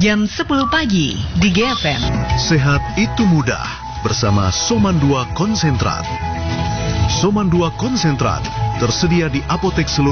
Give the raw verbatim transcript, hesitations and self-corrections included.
jam sepuluh pagi di G F M. Sehat itu mudah bersama Soman dua Konsentrat. Soman dua Konsentrat tersedia di apotek seluruh